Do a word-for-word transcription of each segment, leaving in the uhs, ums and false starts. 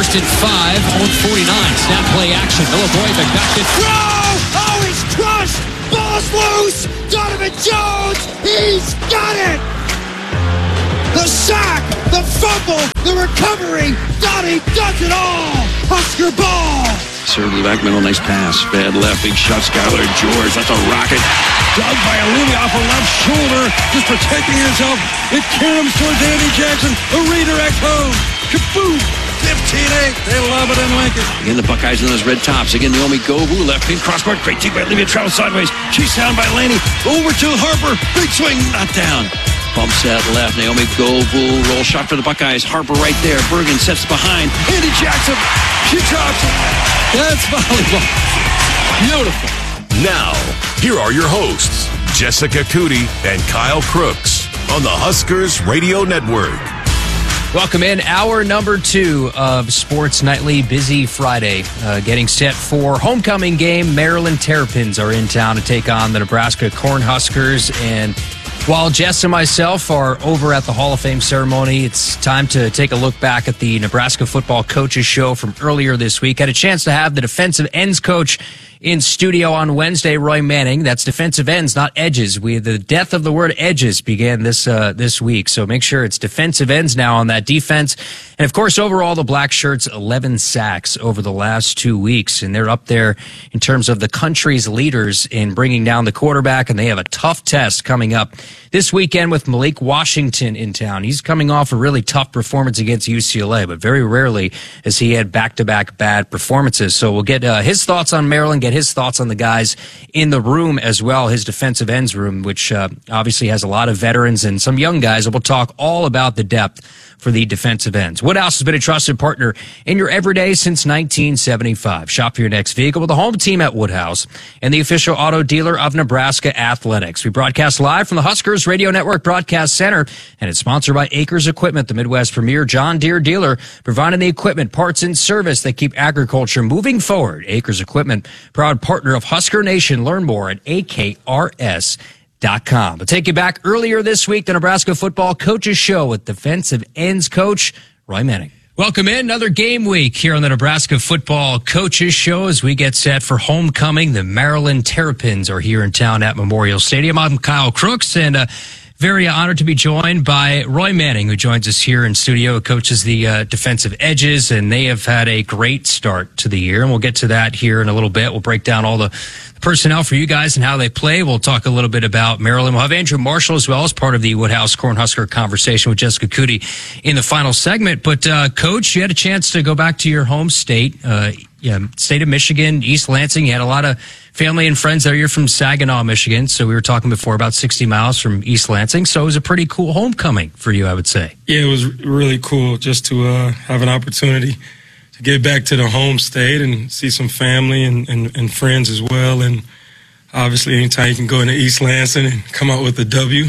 First and five, on forty-nine. Snap play action. Milivojevic back to throw! Oh, he's crushed! Ball's loose! Donovan Jones! He's got it! The sack, the fumble, the recovery. Donnie does it all! Husker ball! Served back middle, nice pass. Bad left, big shot, Skylar George. That's a rocket. Dug by Aluni off her left shoulder. Just protecting herself. It caroms towards Andy Jackson. A redirect home. Kaboom! fifteen eight. They love it in Lincoln. Again, the Buckeyes in those red tops. Again, Naomi Govu, left pin, crossbar. Great team by Olivia. Travels sideways. She's down by Laney. Over to Harper. Big swing, not down. Bump set left. Naomi Govu. Roll shot for the Buckeyes. Harper right there. Bergen sets behind. Andy Jackson. She drops it. That's volleyball. Beautiful. Now, here are your hosts, Jessica Cootie and Kyle Crooks on the Huskers Radio Network. Welcome in. Hour number two of Sports Nightly. Busy Friday. Uh, getting set for homecoming game. Maryland Terrapins are in town to take on the Nebraska Cornhuskers. And while Jess and myself are over at the Hall of Fame ceremony, it's time to take a look back at the Nebraska Football Coaches Show from earlier this week. Had a chance to have the defensive ends coach in studio on Wednesday, Roy Manning. That's defensive ends, not edges. We the death of the word edges began this uh, this week. So make sure it's defensive ends now on that defense. And of course, overall, the Black Shirts, eleven sacks over the last two weeks, and they're up there in terms of the country's leaders in bringing down the quarterback. And they have a tough test coming up this weekend with Malik Washington in town. He's coming off a really tough performance against U C L A, but very rarely has he had back-to-back bad performances. So we'll get uh, his thoughts on Maryland, get his thoughts on the guys in the room as well, his defensive ends room, which uh, obviously has a lot of veterans and some young guys. And we'll talk all about the depth for the defensive ends. Woodhouse has been a trusted partner in your everyday since nineteen seventy-five. Shop for your next vehicle with the home team at Woodhouse and the official auto dealer of Nebraska Athletics. We broadcast live from the Huskers Radio Network Broadcast Center, and it's sponsored by Acres Equipment, the Midwest premier John Deere dealer, providing the equipment, parts, and service that keep agriculture moving forward. Acres Equipment, proud partner of Husker Nation. Learn more at A K R S dot com. We'll take you back earlier this week, the Nebraska Football Coaches Show with defensive ends coach Roy Manning. Welcome in. Another game week here on the Nebraska Football Coaches Show as we get set for homecoming. The Maryland Terrapins are here in town at Memorial Stadium. I'm Kyle Crooks, and uh, very honored to be joined by Roy Manning, who joins us here in studio. He coaches the uh, defensive edges, and they have had a great start to the year, and we'll get to that here in a little bit. We'll break down all the personnel for you guys and how they play. We'll talk a little bit about Maryland. We'll have Andrew Marshall as well as part of the Woodhouse Cornhusker conversation with Jessica Cootie in the final segment. But, uh, Coach, you had a chance to go back to your home state, uh, yeah, state of Michigan, East Lansing. You had a lot of family and friends there. You're from Saginaw, Michigan. So we were talking before about sixty miles from East Lansing. So it was a pretty cool homecoming for you, I would say. Yeah, it was really cool just to uh, have an opportunity to get back to the home state and see some family and, and, and friends as well. And obviously, anytime you can go into East Lansing and come out with a W,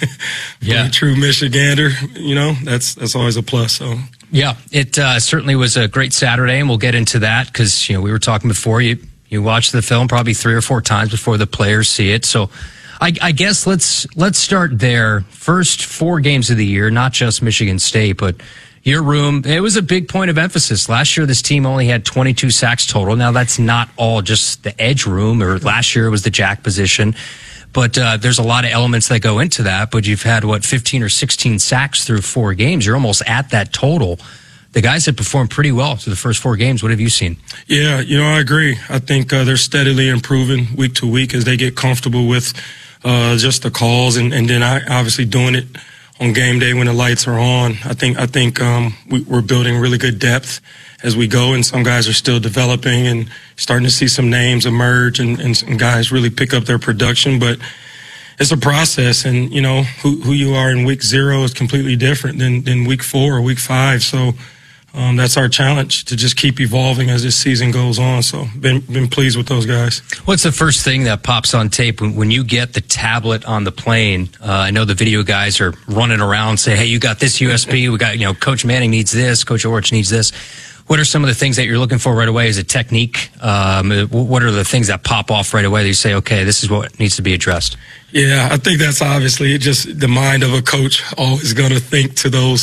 yeah, a true Michigander, you know, that's that's always a plus. So. Yeah, it uh, certainly was a great Saturday, and we'll get into that because, you know, we were talking before. You you watched the film probably three or four times before the players see it. So I, I guess let's let's start there. First four games of the year, not just Michigan State, but your room. It was a big point of emphasis. Last year, this team only had twenty-two sacks total. Now, that's not all just the edge room, or last year it was the jack position. But uh, there's a lot of elements that go into that. But you've had, what, fifteen or sixteen sacks through four games. You're almost at that total. The guys have performed pretty well through the first four games. What have you seen? Yeah, you know, I agree. I think uh, they're steadily improving week to week as they get comfortable with uh, just the calls, and, and then I obviously doing it on game day when the lights are on. I think I think um, we, we're building really good depth as we go, and some guys are still developing and starting to see some names emerge, and, and some guys really pick up their production. But it's a process, and you know who who you are in week zero is completely different than than week four or week five. So um, that's our challenge, to just keep evolving as this season goes on. So been been pleased with those guys. What's the first thing that pops on tape when, when you get the tablet on the plane? Uh, I know the video guys are running around, say, "Hey, you got this U S B. We got, you know, Coach Manning needs this. Coach Orich needs this." What are some of the things that you're looking for right away? Is it technique? Um, what are the things that pop off right away that you say, okay, this is what needs to be addressed? Yeah, I think that's obviously just the mind of a coach, always going to think to those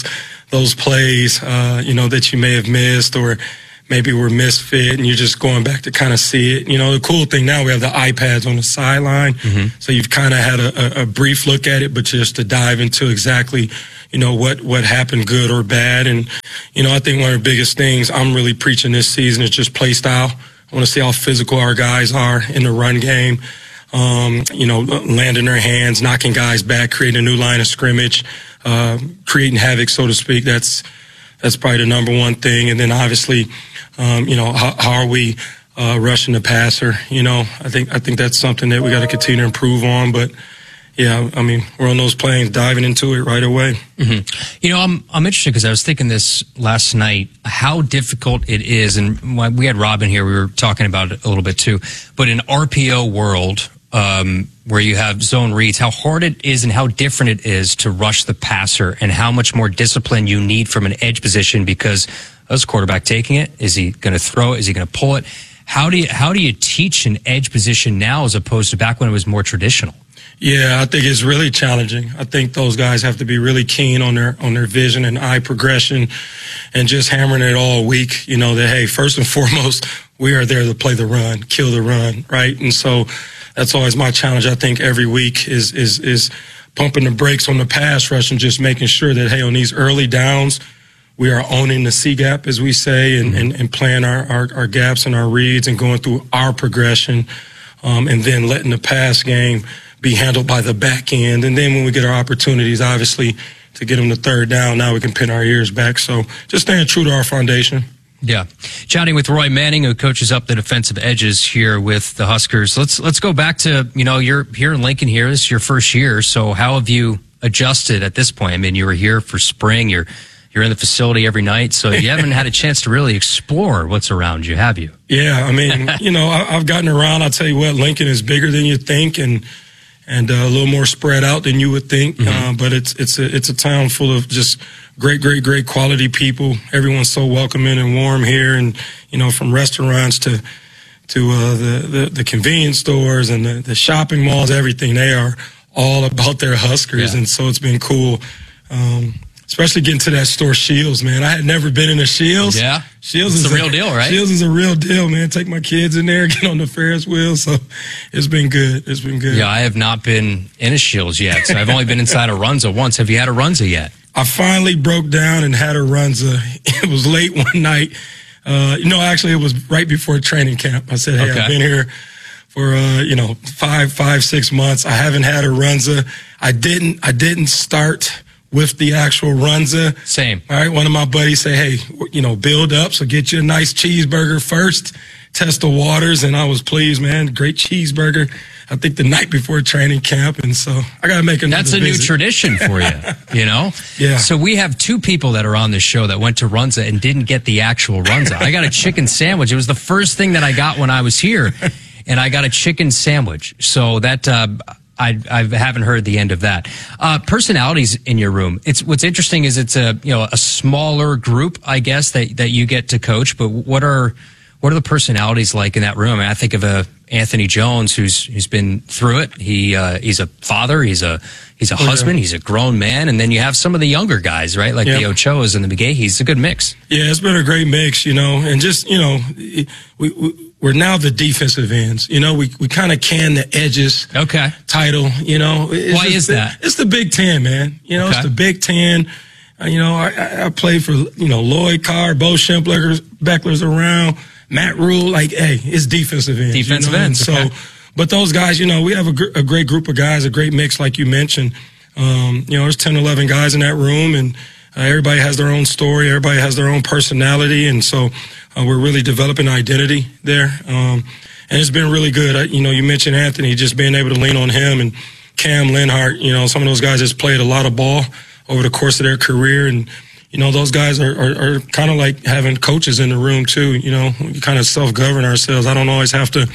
those plays, uh, you know, that you may have missed or maybe were misfit, and you're just going back to kind of see it. You know, the cool thing now, we have the iPads on the sideline, mm-hmm. so you've kind of had a, a brief look at it, but just to dive into exactly, you know, what, what happened, good or bad. And, you know, I think one of the biggest things I'm really preaching this season is just play style. I want to see how physical our guys are in the run game. Um, you know, landing their hands, knocking guys back, creating a new line of scrimmage, uh, creating havoc, so to speak. That's, that's probably the number one thing. And then obviously, um, you know, how, how are we, uh, rushing the passer? You know, I think, I think that's something that we got to continue to improve on. But yeah, I mean, we're on those planes, diving into it right away. Mm-hmm. You know, I'm, I'm interested because I was thinking this last night, how difficult it is. And when we had Robin here, we were talking about it a little bit too, but in R P O world, Um, where you have zone reads, how hard it is and how different it is to rush the passer and how much more discipline you need from an edge position because as quarterback taking it, is he going to throw it? Is he going to pull it? How do you, how do you teach an edge position now as opposed to back when it was more traditional? Yeah, I think it's really challenging. I think those guys have to be really keen on their on their vision and eye progression and just hammering it all week, you know, that, hey, first and foremost, we are there to play the run, kill the run, right? And so that's always my challenge, I think, every week is is is pumping the brakes on the pass rush and just making sure that, hey, on these early downs, we are owning the C-gap, as we say, and, and, and playing our, our, our gaps and our reads and going through our progression, um, and then letting the pass game be handled by the back end. And then when we get our opportunities, obviously, to get them to third down, now we can pin our ears back. So just staying true to our foundation. Yeah. Chatting with Roy Manning, who coaches up the defensive edges here with the Huskers. Let's let's go back to, you know, you're here in Lincoln here. This is your first year. So how have you adjusted at this point? I mean, you were here for spring. You're you're in the facility every night. So you haven't had a chance to really explore what's around you, have you? Yeah. I mean, you know, I, I've gotten around. I'll tell you what, Lincoln is bigger than you think and and uh, a little more spread out than you would think. Mm-hmm. Uh, but it's it's a, it's a town full of just great, great, great quality people. Everyone's so welcoming and warm here, and you know, from restaurants to to uh, the, the the convenience stores and the, the shopping malls, everything. They are all about their Huskers, yeah. And so it's been cool. Um, especially getting to that store, Shields, man. I had never been in a Shields. Yeah, Shields it's is a real deal, right? Shields is a real deal, man. Take my kids in there, get on the Ferris wheel. So it's been good. It's been good. Yeah, I have not been in a Shields yet, so I've only been inside a Runza once. Have you had a Runza yet? I finally broke down and had a Runza. It was late one night. Uh, you know, actually, it was right before training camp. I said, hey, okay. I've been here for, uh, you know, five, five, six months. I haven't had a Runza. I didn't, I didn't start with the actual Runza. Same. All right. One of my buddies say, hey, you know, build up. So get you a nice cheeseburger first, test the waters. And I was pleased, man. Great cheeseburger. I think the night before training camp. And so I got to make another That's a visit. new tradition for you, you know? Yeah. So we have two people that are on this show that went to Runza and didn't get the actual Runza. I got a chicken sandwich. It was the first thing that I got when I was here. And I got a chicken sandwich. So that, uh, I, I haven't heard the end of that. Uh, personalities in your room. It's, what's interesting is it's a, you know, a smaller group, I guess, that, that you get to coach, but what are, what are the personalities like in that room? I mean, I think of a Anthony Jones who's, who's been through it. He, uh, he's a father. He's a, he's a oh, husband. Yeah. He's a grown man. And then you have some of the younger guys, right? Like yep. the Ochoas and the McGahees. It's a good mix. Yeah, it's been a great mix, you know, and just, you know, we, we we're now the defensive ends. You know, we, we kind of can the edges okay. title, you know. It's Why is the, that? It's the Big Ten, man. You know, okay. It's the Big Ten. Uh, you know, I, I played for, you know, Lloyd Carr, Bo Schembechler's Beckler's around, Matt Rule. Like, hey, it's defensive ends. Defensive you know? ends. So, okay. But those guys, you know, we have a, gr- a great group of guys, a great mix, like you mentioned. Um, you know, there's ten, eleven guys in that room, and uh, everybody has their own story. Everybody has their own personality. And so uh, we're really developing identity there. Um, and it's been really good. I, you know, you mentioned Anthony, just being able to lean on him, and Cam Lenhart, you know, some of those guys just played a lot of ball over the course of their career. And, you know, those guys are, are, are kind of like having coaches in the room too. You know, we kind of self-govern ourselves. I don't always have to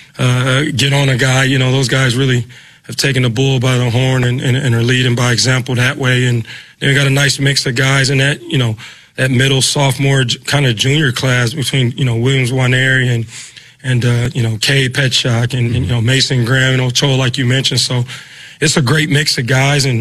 uh, get on a guy. You know, those guys really have taken the bull by the horn and, and, and are leading by example that way. And then we got a nice mix of guys in that, you know, that middle sophomore kind of junior class between, you know, Williams Nwaneri and, and, uh, you know, Kay Petschak and, and, you know, Mason Graham and Ochoa, like you mentioned. So it's a great mix of guys. And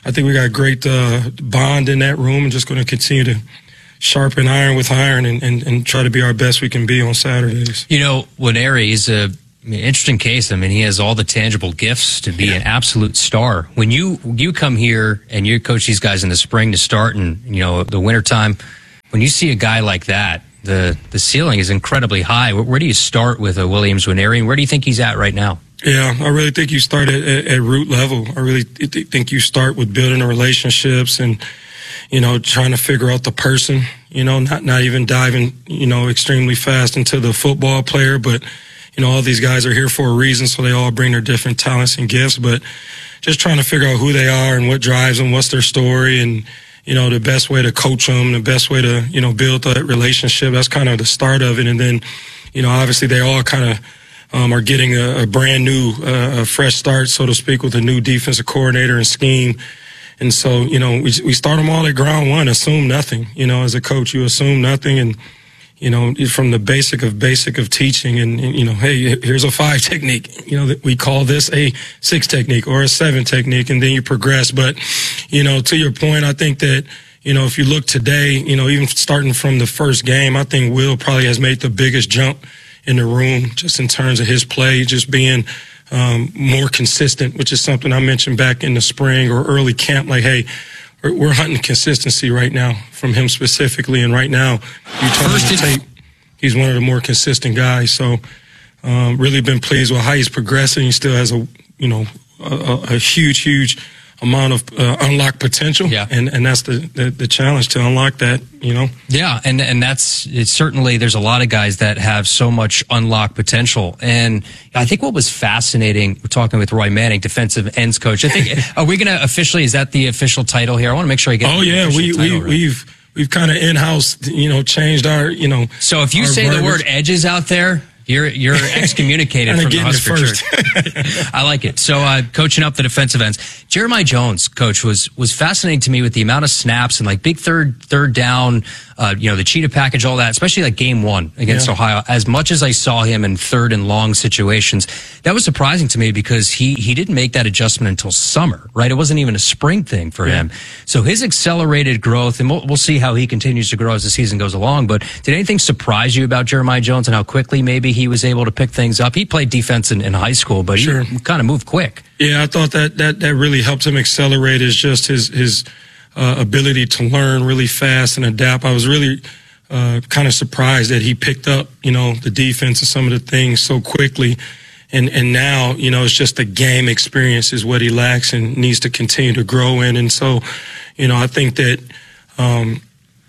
I think we got a great uh, bond in that room, and just going to continue to sharpen iron with iron and, and, and try to be our best we can be on Saturdays. You know, Nwaneri is a I mean, interesting case. I mean, he has all the tangible gifts to be yeah. an absolute star. When you you come here and you coach these guys in the spring to start, and you know the wintertime, when you see a guy like that, the the ceiling is incredibly high. Where, where do you start with a Williams Nwaneri, and where do you think he's at right now? Yeah, I really think you start at, at, at root level. I really th- think you start with building the relationships and, you know, trying to figure out the person, you know, not, not even diving, you know, extremely fast into the football player, but, you know, all these guys are here for a reason, so they all bring their different talents and gifts, but just trying to figure out who they are and what drives them, what's their story, and, you know, the best way to coach them, the best way to, you know, build that relationship. That's kind of the start of it. And then, you know, obviously they all kind of um, are getting a, a brand new, uh, a fresh start, so to speak, with a new defensive coordinator and scheme. And so, you know, we we start them all at ground one, assume nothing. You know, as a coach, you assume nothing, and, you know, from the basic of basic of teaching, and, and you know, hey, here's a five technique. You know, we call this a six technique or a seven technique, and then you progress. But, you know, to your point, I think that, you know, if you look today, you know, even starting from the first game, I think Will probably has made the biggest jump in the room just in terms of his play, just being um, more consistent, which is something I mentioned back in the spring or early camp. Like, hey, we're, we're hunting consistency right now from him specifically, and right now, you turn on the tape, he's one of the more consistent guys. So, um, really been pleased with how he's progressing. He still has a, you know, a, a huge, huge amount of uh, unlocked potential, yeah. and and that's the, the the challenge, to unlock that, you know. Yeah, and and that's it's certainly, there's a lot of guys that have so much unlocked potential, and I think what was fascinating, we're talking with Roy Manning, defensive ends coach. I think are we going to officially, is that the official title here? I want to make sure I get. Oh yeah, we we right. we've we've kind of in-house, you know, changed our, you know. So if you say verbiage. The word edges out there, You're you're excommunicated from the Husker Church. I like it. So uh, coaching up the defensive ends, Jeremiah Jones, coach, was was fascinating to me with the amount of snaps and like big third third down, uh, you know, the cheetah package, all that, especially like game one against yeah. Ohio. As much as I saw him in third and long situations, that was surprising to me because he he didn't make that adjustment until summer, right? It wasn't even a spring thing for yeah. him. So his accelerated growth, and we'll, we'll see how he continues to grow as the season goes along. But did anything surprise you about Jeremiah Jones and how quickly maybe he was able to pick things up? He played defense in, in high school, but sure. he kind of moved quick. Yeah, I thought that that, that really helped him accelerate, is just his his uh, ability to learn really fast and adapt. I was really uh, kind of surprised that he picked up, you know, the defense and some of the things so quickly. And and now, you know, it's just the game experience is what he lacks and needs to continue to grow in. And so, you know, I think that um,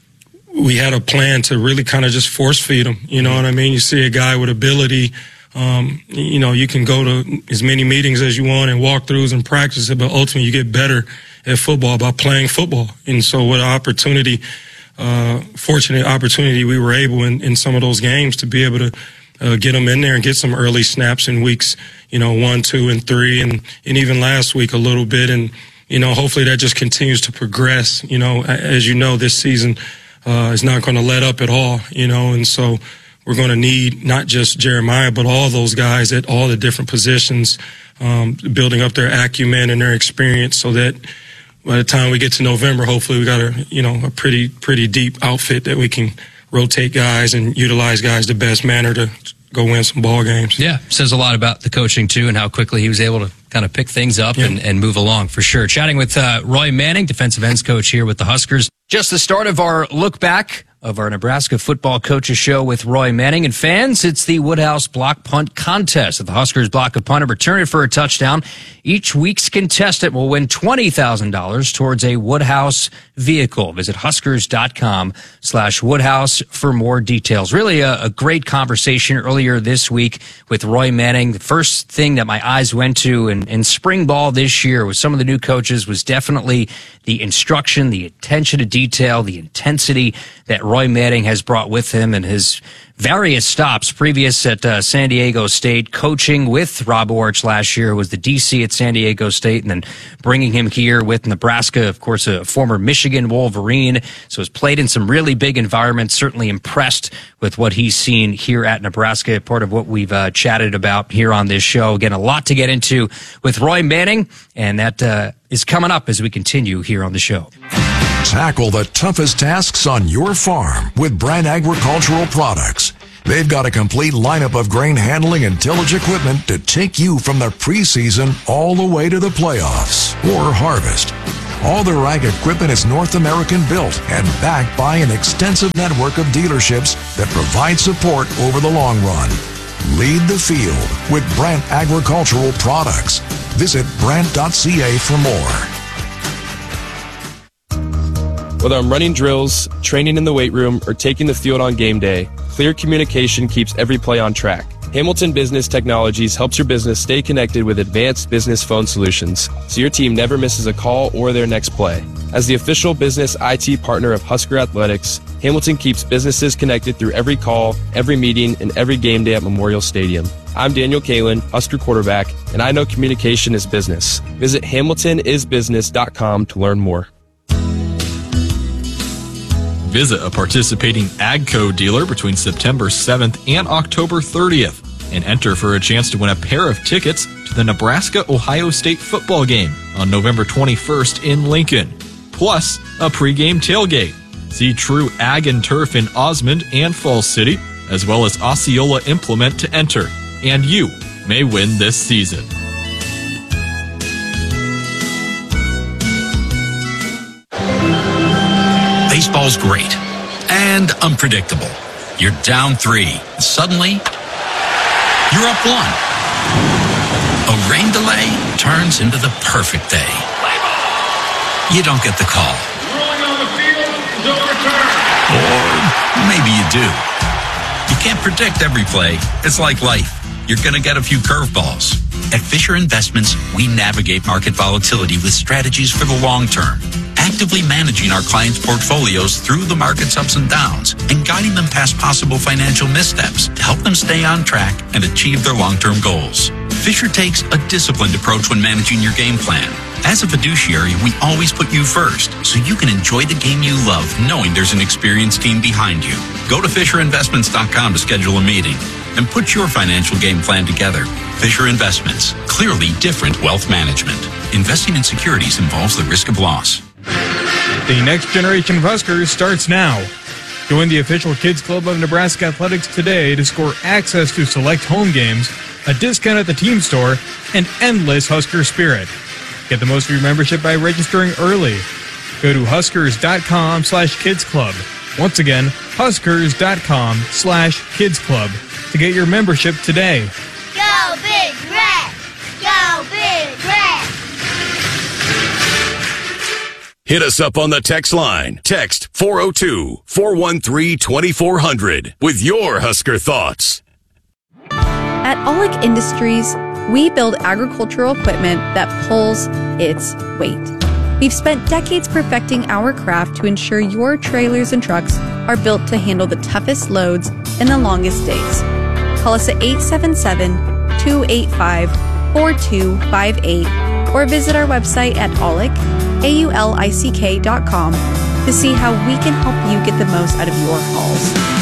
we had a plan to really kind of just force feed him. You know what I mean? You see a guy with ability, um, you know, you can go to as many meetings as you want and walkthroughs and practice it, but ultimately you get better at football by playing football. And so what opportunity, uh, fortunate opportunity we were able in, in some of those games to be able to uh, get them in there and get some early snaps in weeks, you know, one, two, and three, and, and even last week a little bit. And, you know, hopefully that just continues to progress. You know, as you know, this season, Uh, is not going to let up at all, you know, and so we're going to need not just Jeremiah, but all those guys at all the different positions, um, building up their acumen and their experience, so that by the time we get to November, hopefully we got a, you know, a pretty, pretty deep outfit that we can rotate guys and utilize guys the best manner to go win some ball games. Yeah, says a lot about the coaching too, and how quickly he was able to kind of pick things up yeah. and, and move along, for sure. Chatting with uh, Roy Manning, defensive ends coach here with the Huskers. Just the start of our look back of our Nebraska football coaches show with Roy Manning. And fans, it's the Woodhouse Block Punt Contest. If the Huskers block a punt or return it for a touchdown, each week's contestant will win twenty thousand dollars towards a Woodhouse vehicle. Visit huskers.com slash Woodhouse for more details. Really a, a great conversation earlier this week with Roy Manning. The first thing that my eyes went to in, in spring ball this year with some of the new coaches was definitely the instruction, the attention to detail, the intensity that Roy Roy Manning has brought with him and his various stops previous at uh, San Diego State, coaching with Rob Orich last year, was the D C at San Diego State, and then bringing him here with Nebraska, of course, a former Michigan Wolverine, so has played in some really big environments, certainly impressed with what he's seen here at Nebraska, part of what we've uh, chatted about here on this show. Again, a lot to get into with Roy Manning, and that uh, is coming up as we continue here on the show. Tackle the toughest tasks on your farm with Brandt Agricultural Products. They've got a complete lineup of grain handling and tillage equipment to take you from the preseason all the way to the playoffs or harvest. All their ag equipment is North American built and backed by an extensive network of dealerships that provide support over the long run. Lead the field with Brandt Agricultural Products. Visit brandt dot c a for more. Whether I'm running drills, training in the weight room, or taking the field on game day, clear communication keeps every play on track. Hamilton Business Technologies helps your business stay connected with advanced business phone solutions, so your team never misses a call or their next play. As the official business I T partner of Husker Athletics, Hamilton keeps businesses connected through every call, every meeting, and every game day at Memorial Stadium. I'm Daniel Kalin, Husker quarterback, and I know communication is business. Visit hamilton is business dot com to learn more. Visit a participating AGCO dealer between September seventh and October thirtieth and enter for a chance to win a pair of tickets to the Nebraska-Ohio State football game on November twenty-first in Lincoln, plus a pregame tailgate. See True Ag and Turf in Osmond and Falls City, as well as Osceola Implement to enter, and you may win this season. Baseball's great and unpredictable. You're down three. Suddenly, you're up one. A rain delay turns into the perfect day. You don't get the call. Rolling on the field is overturned. Or maybe you do. You can't predict every play. It's like life. You're going to get a few curveballs. At Fisher Investments, we navigate market volatility with strategies for the long term, actively managing our clients' portfolios through the market's ups and downs and guiding them past possible financial missteps to help them stay on track and achieve their long-term goals. Fisher takes a disciplined approach when managing your game plan. As a fiduciary, we always put you first, so you can enjoy the game you love knowing there's an experienced team behind you. Go to fisher investments dot com to schedule a meeting and put your financial game plan together. Fisher Investments, clearly different wealth management. Investing in securities involves the risk of loss. The next generation of Huskers starts now. Join the official Kids Club of Nebraska Athletics today to score access to select home games, a discount at the team store, and endless Husker spirit. Get the most of your membership by registering early. Go to huskers.com slash kids club. Once again, huskers.com slash kids club to get your membership today. Go Big Red! Go Big Red! Hit us up on the text line. Text four oh two, four one three, two four zero zero with your Husker thoughts. At Aulick Industries, we build agricultural equipment that pulls its weight. We've spent decades perfecting our craft to ensure your trailers and trucks are built to handle the toughest loads and the longest days. Call us at eight seven seven, two eight five, four two five eight or visit our website at aulick, A U L I C K dot com to see how we can help you get the most out of your hauls.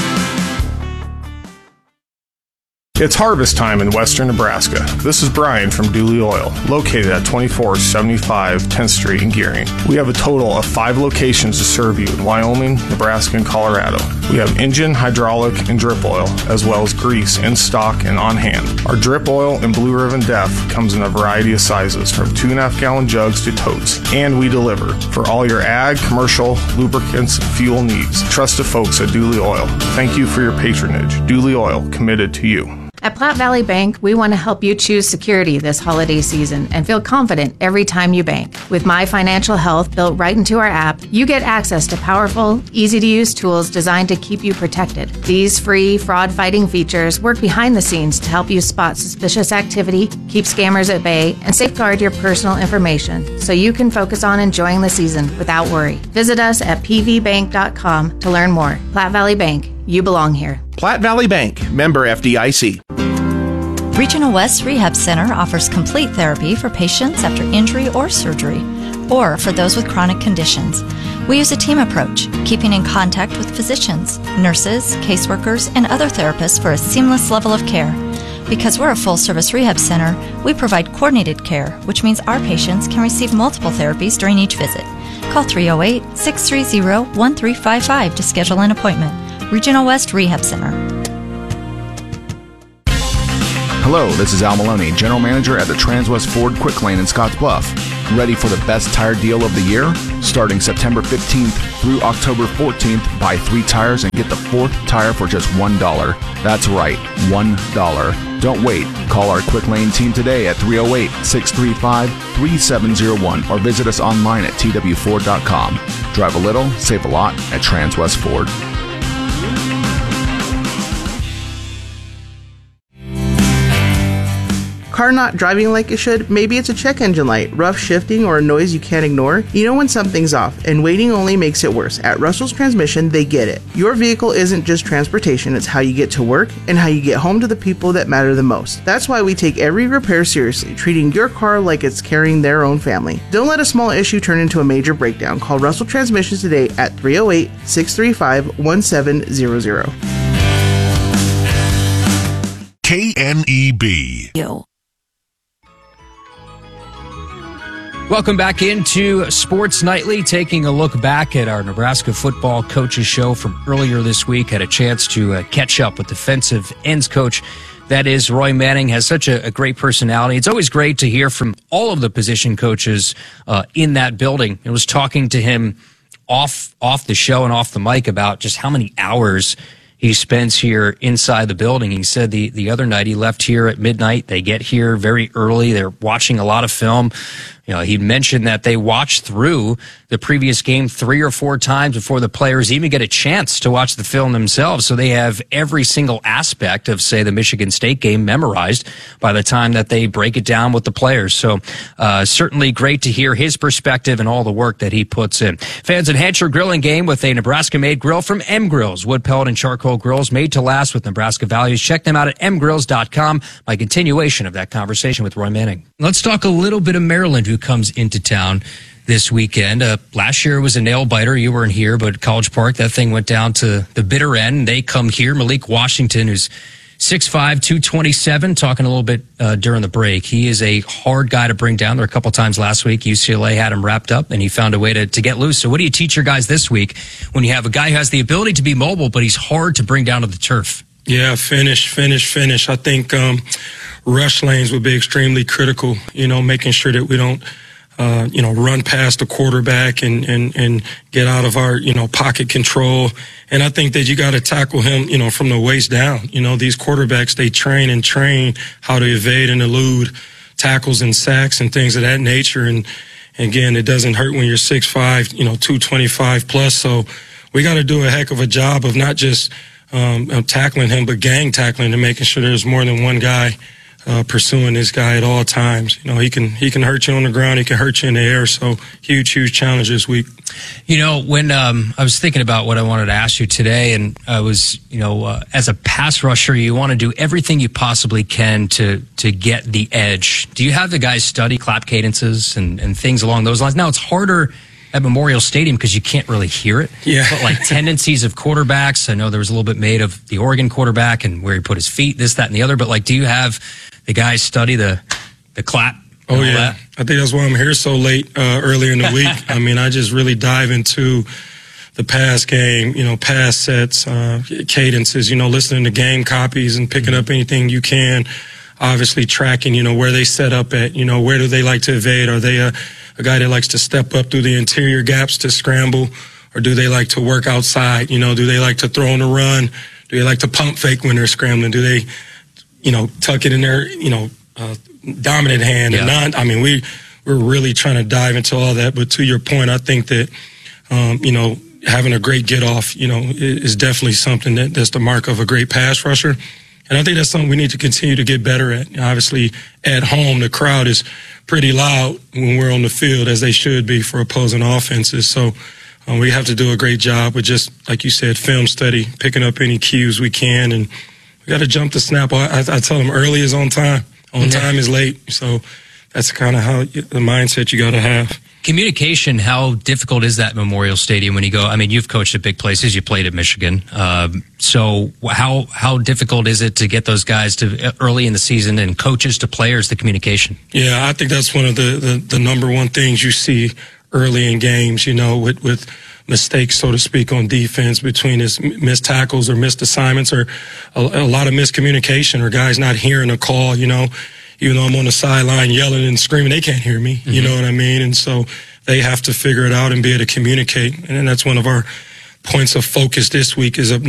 It's harvest time in western Nebraska. This is Brian from Dooley Oil, located at twenty-four seventy-five tenth Street in Gearing. We have a total of five locations to serve you in Wyoming, Nebraska, and Colorado. We have engine, hydraulic, and drip oil, as well as grease in stock and on hand. Our drip oil and Blue Ribbon Def comes in a variety of sizes, from two and a half gallon jugs to totes, and we deliver for all your ag, commercial, lubricants, and fuel needs. Trust the folks at Dooley Oil. Thank you for your patronage. Dooley Oil, committed to you. At Platte Valley Bank, we want to help you choose security this holiday season and feel confident every time you bank. With My Financial Health built right into our app, you get access to powerful, easy-to-use tools designed to keep you protected. These free, fraud-fighting features work behind the scenes to help you spot suspicious activity, keep scammers at bay, and safeguard your personal information so you can focus on enjoying the season without worry. Visit us at p v bank dot com to learn more. Platte Valley Bank, you belong here. Platte Valley Bank, member F D I C. Regional West Rehab Center offers complete therapy for patients after injury or surgery, or for those with chronic conditions. We use a team approach, keeping in contact with physicians, nurses, caseworkers, and other therapists for a seamless level of care. Because we're a full-service rehab center, we provide coordinated care, which means our patients can receive multiple therapies during each visit. Call three oh eight, six three zero, one three five five to schedule an appointment. Regional West Rehab Center. Hello, this is Al Maloney, General Manager at the Transwest Ford Quick Lane in Scotts Bluff. Ready for the best tire deal of the year? Starting September fifteenth through October fourteenth, buy three tires and get the fourth tire for just one dollar. That's right, one dollar. Don't wait. Call our Quick Lane team today at three oh eight, six three five, three seven zero one or visit us online at t w ford dot com. Drive a little, save a lot at Transwest Ford. Car not driving like it should? Maybe it's a check engine light, rough shifting, or a noise you can't ignore? You know when something's off, and waiting only makes it worse. At Russell's Transmission, they get it. Your vehicle isn't just transportation, it's how you get to work and how you get home to the people that matter the most. That's why we take every repair seriously, treating your car like it's carrying their own family. Don't let a small issue turn into a major breakdown. Call Russell Transmissions today at three oh eight, six three five, one seven zero zero. K N E B. Welcome back into Sports Nightly, taking a look back at our Nebraska football coaches show from earlier this week. Had a chance to uh, catch up with defensive ends coach. That is Roy Manning. Has such a, a great personality. It's always great to hear from all of the position coaches uh, in that building. I was talking to him off off the show and off the mic about just how many hours he spends here inside the building. He said the, the other night he left here at midnight. They get here very early. They're watching a lot of film. You know, he mentioned that they watched through the previous game three or four times before the players even get a chance to watch the film themselves. So they have every single aspect of, say, the Michigan State game memorized by the time that they break it down with the players. So uh, certainly great to hear his perspective and all the work that he puts in. Fans enhance your grilling game with a Nebraska-made grill from M Grills. Wood pellet and charcoal grills made to last with Nebraska values. Check them out at m grills dot com. My continuation of that conversation with Roy Manning. Let's talk a little bit of Maryland, who comes into town this weekend. Uh, last year was a nail biter. You weren't here, but College Park, that thing went down to the bitter end. They come here. Malik Washington, who's six five, two twenty-seven, talking a little bit uh, during the break. He is a hard guy to bring down. There a couple times last week, U C L A had him wrapped up, and he found a way to, to get loose. So what do you teach your guys this week when you have a guy who has the ability to be mobile, but he's hard to bring down to the turf? Yeah, finish, finish, finish. I think um, rush lanes would be extremely critical, you know, making sure that we don't Uh, you know, run past the quarterback and, and, and get out of our, you know, pocket control. And I think that you got to tackle him, you know, from the waist down. You know, these quarterbacks, they train and train how to evade and elude tackles and sacks and things of that nature. And again, it doesn't hurt when you're six five, you know, two twenty-five plus. So we got to do a heck of a job of not just um, tackling him, but gang tackling and making sure there's more than one guy Uh, pursuing this guy at all times. You know, he can he can hurt you on the ground, he can hurt you in the air. So huge, huge challenge this week. You know, when um, I was thinking about what I wanted to ask you today, and I was, you know, uh, as a pass rusher, you want to do everything you possibly can to to get the edge. Do you have the guys study clap cadences and, and things along those lines? Now, it's harder at Memorial Stadium because you can't really hear it. Yeah. But like tendencies of quarterbacks, I know there was a little bit made of the Oregon quarterback and where he put his feet, this, that, and the other. But like, do you have the guys study the the clap? Oh yeah, that? I think that's why I'm here so late uh, earlier in the week. I mean, I just really dive into the pass game, you know, pass sets, uh, cadences, you know, listening to game copies and picking up anything you can. Obviously tracking, you know, where they set up at, you know, where do they like to evade? Are they a, a guy that likes to step up through the interior gaps to scramble, or do they like to work outside? You know, do they like to throw on the run? Do they like to pump fake when they're scrambling? Do they, you know, tuck it in their, you know, uh, dominant hand Yeah. and not. I mean, we we're really trying to dive into all that. But to your point, I think that um, you know, having a great get off, you know, is definitely something that that's the mark of a great pass rusher. And I think that's something we need to continue to get better at. Obviously, at home, the crowd is pretty loud when we're on the field, as they should be for opposing offenses. So uh, we have to do a great job with just, like you said, film study, picking up any cues we can, and we got to jump the snap. I, I tell them early is on time, on time is late. So that's kind of how the mindset you got to have. Communication, how difficult is that at Memorial Stadium when you go? I mean, you've coached at big places. You played at Michigan. Um, so how how difficult is it to get those guys to early in the season and coaches to players, the communication? Yeah, I think that's one of the, the, the number one things you see early in games, you know, with, with mistakes, so to speak, on defense between his missed tackles or missed assignments or a, a lot of miscommunication or guys not hearing a call, you know. Even though I'm on the sideline yelling and screaming, they can't hear me. Mm-hmm. You know what I mean? And so they have to figure it out and be able to communicate. And that's one of our points of focus this week is